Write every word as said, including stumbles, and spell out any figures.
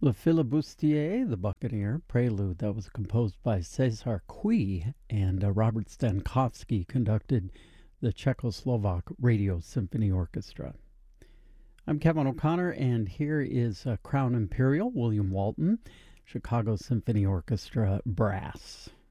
Le Filibustier, the Buccaneer Prelude, that was composed by Cesar Cui, and uh, Robert Stankowski conducted the Czechoslovak Radio Symphony Orchestra. I'm Kevin O'Connor, and here is uh, Crown Imperial, William Walton, Chicago Symphony Orchestra Brass.